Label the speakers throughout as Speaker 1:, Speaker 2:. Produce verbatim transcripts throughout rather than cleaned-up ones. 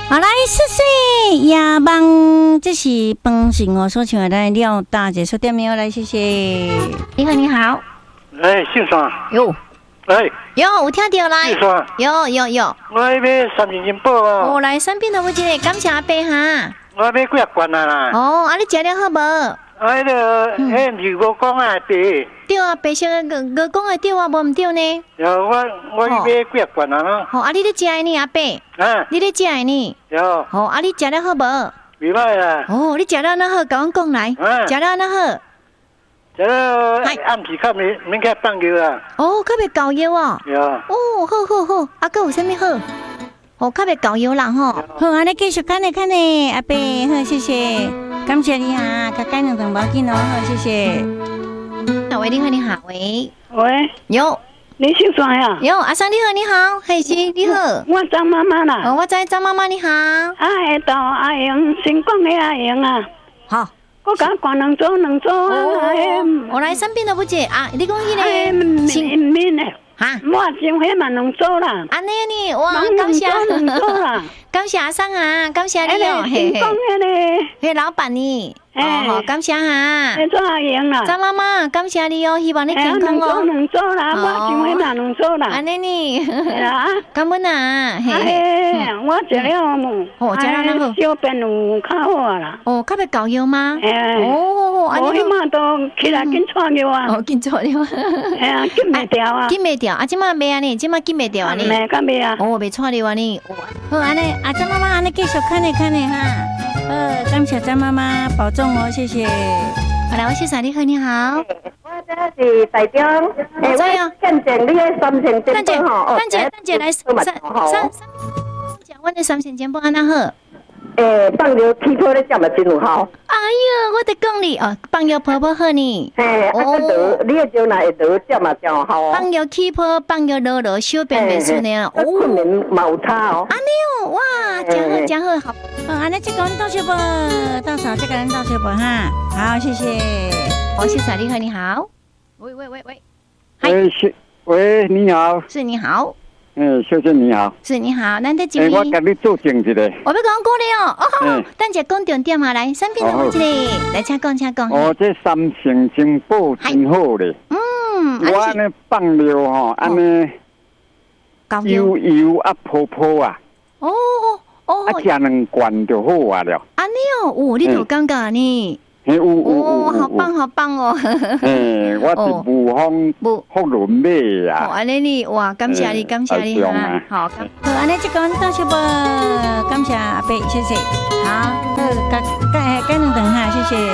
Speaker 1: 好来，谢谢亚邦，这是饭信我所请的来廖大姐说店名来，谢谢。你好，你好。
Speaker 2: 哎，姓双。
Speaker 1: 有。
Speaker 2: 哎。
Speaker 1: 有，有听到来。
Speaker 2: 姓双。
Speaker 1: 有有有。
Speaker 2: 我要买三千金宝哦。
Speaker 1: 我来三品的，我这个感谢阿伯哈。
Speaker 2: 我要买几啊罐啊啦。
Speaker 1: 哦，啊，你食了好无？
Speaker 2: 啊，迄个，迄唔是我讲啊，对。
Speaker 1: 对啊，白色个个讲的对啊，无唔对呢。
Speaker 2: 有我我要买几啊罐啊啦。
Speaker 1: 好，啊，你咧食的呢，阿伯？
Speaker 2: 啊。
Speaker 1: 你咧食的呢？
Speaker 2: 有。
Speaker 1: 好，啊，你食了好无？
Speaker 2: 未歹啊。
Speaker 1: 哦，你食了那好，甲阮讲来。啊。食了那好。
Speaker 2: 食了暗时较免免去放药啊。
Speaker 1: 哦，较袂搞药啊。
Speaker 2: 有。
Speaker 1: 哦，好好好，啊，佮有啥物好？哦，较袂搞药啦吼。好，安尼继续看呢看呢，阿伯，好，谢谢，感谢你哈，甲改两顿无紧哦，好，谢谢。喂，你好，你好，喂。
Speaker 3: 喂。
Speaker 1: 有。
Speaker 3: 你姓啥呀？
Speaker 1: 有，阿生你好，你好，海西你好。
Speaker 3: 我张妈妈啦。
Speaker 1: 哦，我知张妈妈你好。
Speaker 3: 啊，下到阿英，新光的阿英啊。
Speaker 1: 好。
Speaker 3: 我甲关两组两组啊。
Speaker 1: 我来三边都不接啊，你讲迄
Speaker 3: 个新面的。
Speaker 1: 哈，
Speaker 3: 我先迄嘛两组啦。
Speaker 1: 安尼呢，哇，感谢，感谢阿生啊，感谢你哦，
Speaker 3: 嘿嘿。
Speaker 1: 迄老板呢？哦，好，感谢哈。
Speaker 3: 你做阿英啦。
Speaker 1: 张妈妈，感谢你哦，希望你健康哦。
Speaker 3: 两组啦，我先迄嘛两组啦。
Speaker 1: 安尼呢？啊，感恩啊，
Speaker 3: 嘿。我食了么？
Speaker 1: 哦，食了那个。
Speaker 3: 小便有较好啦。
Speaker 1: 哦，较袂搞药吗？
Speaker 3: 哎。
Speaker 1: 哦，
Speaker 3: 我迄嘛都起来紧喘药啊。
Speaker 1: 哦，紧喘药。
Speaker 3: 哎呀，紧袂掉啊。
Speaker 1: 紧袂掉，啊，即马袂安尼，即马紧袂掉安尼。
Speaker 3: 袂敢袂啊。
Speaker 1: 哦，袂喘了安尼。好，安尼，啊，张妈妈安尼继续看呢看呢哈。呃，感谢张妈妈保重哦，谢谢。好来，我谢谢你好，你好。
Speaker 4: 我这是台中，哎，我见证你的三千金宝吼。
Speaker 1: 蛋姐，蛋姐来三三三，讲我的三千金宝安那好。
Speaker 4: 诶，放药起泡咧，食嘛真有效。
Speaker 1: 哎呀，我得讲你哦，放药泡泡好呢。
Speaker 4: 嘿，啊，得你的招来会得食嘛真有效哦。
Speaker 1: 放药起泡，放药落落，小便袂顺呢。
Speaker 4: 哦，困眠嘛有差哦。
Speaker 1: 安尼哦，哇，真好真好，好。好，安尼这个人倒小宝，到时候这个人倒小宝哈。好，谢谢。我谢谢你好，你好。喂喂喂喂。
Speaker 5: 喂，是喂，你好。
Speaker 1: 是你好。
Speaker 5: 嗯，小姐你好，
Speaker 1: 是你好，咱在这
Speaker 5: 边。我跟你做证一个。
Speaker 1: 我要讲过了哦，哦，等下讲重点啊，来，三片的我这里，来请讲，请讲。
Speaker 5: 哦，这三成金宝真好嘞。嗯，我安尼放料吼，安尼油油啊泡泡啊。哦哦。啊，食两罐就好啊了。
Speaker 1: 安尼哦，哦，你都感觉呢？
Speaker 5: 哦，
Speaker 1: 好棒好棒哦！
Speaker 5: 嘿，我是武丰福伦买啊。
Speaker 1: 哦，安尼你哇，感谢你，感谢你哈。好，好，安尼这个到小宝，感谢阿伯，谢谢。好，好，改改改两顿哈，谢谢。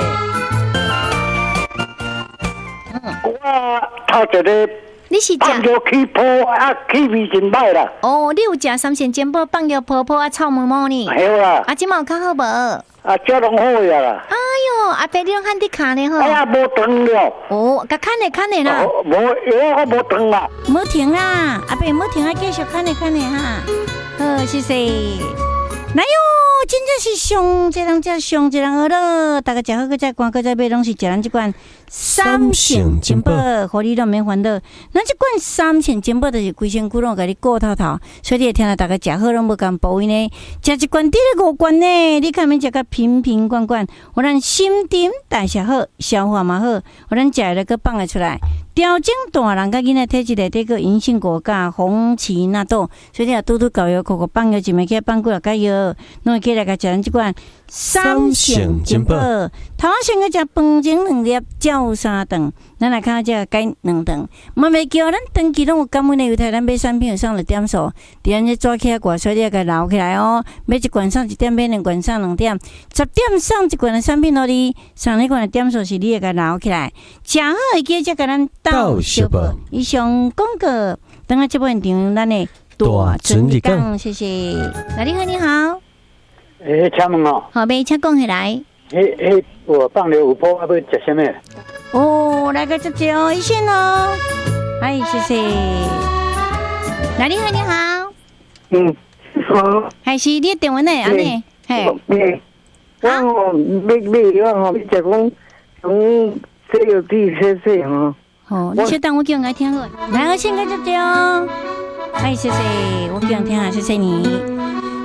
Speaker 2: 嗯，我头一个。
Speaker 1: 你是
Speaker 2: 放药起泡啊，气味真歹啦。
Speaker 1: 哦，你有食三鲜煎包放药泡泡啊，臭毛毛呢？
Speaker 2: 系啦。
Speaker 1: 啊，即嘛有较好无？
Speaker 2: 啊，这拢好呀啦。
Speaker 1: 哎哟，阿伯你拢喊你卡呢吼？
Speaker 2: 哎呀，无断了。
Speaker 1: 哦，甲看呢看呢啦。
Speaker 2: 无药我无断啦。
Speaker 1: 无停啦，阿伯无停啊，继续看呢看呢哈。好，谢谢。来哟，真正是上一人才上一人好了，大家食好个再逛个再买拢是食咱这款三鲜金宝，互你都免烦恼。咱这款三鲜金宝就是规身躯拢甲你顾透透，所以你会听到大家食好拢无共部位呢。食一罐，滴了五罐呢，你看免食个瓶瓶罐罐，互咱心肠代谢好，消化嘛好，互咱食了个放得出来。调整大人甲囡仔体质内底个银杏果甲红芪纳豆，所以你若拄拄搞药，口口放药一枚起放几落个药，拢会起来甲食咱即款三鲜金宝。头仔先个食饭前两粒，照三顿，咱来看下这改两顿。嘛袂叫咱长期拢有感恩的犹太，咱买产品有送了点数，伫咱这抓起来挂，所以你要甲留起来哦。买一罐送一点，买两罐送两点，十点送一罐的产品互你，送那罐的点数是你要甲留起来。食好会记才甲咱到小宝。以上广告，等下这部现场咱的大准理讲，谢谢。那你好，你好。
Speaker 2: 诶，请问哦。
Speaker 1: 好，袂请讲起来。
Speaker 2: 诶诶，我放了有泡，要食什么？
Speaker 1: 哦，来个这这哦，一线哦。哎，谢谢。那你好，你好。
Speaker 4: 嗯，好。
Speaker 1: 还是你电话呢？安尼，嘿。
Speaker 4: 诶，我哦，买买我哦，你讲讲从洗药机洗洗哦。
Speaker 1: 哦，你稍等，我叫人来听好。来，我先个这这哦。哎，谢谢，我叫人听下，谢谢你。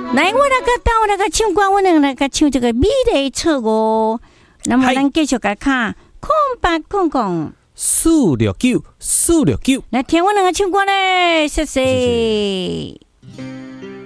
Speaker 1: 来，我来个到那个唱歌，我能来个唱这个美丽错误。那么咱继续来看空白空空
Speaker 6: 四六九四六九，
Speaker 1: 来听我那个唱歌嘞，谢谢。